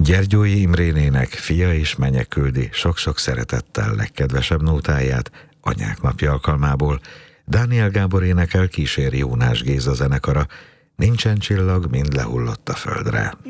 Gyergyói Imrénének fia és menye küldi sok-sok szeretettel legkedvesebb nótáját Anyák napja alkalmából. Dániel Gábor énekel, kíséri Jónás Géza zenekara. Nincsen csillag, mind lehullott a földre.